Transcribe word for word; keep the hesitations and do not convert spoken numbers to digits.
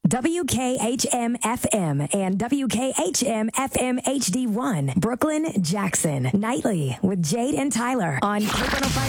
W K H M F M and W K H M F M H D one, Brooklyn, Jackson. Nightly with Jade and Tyler on Click one oh five.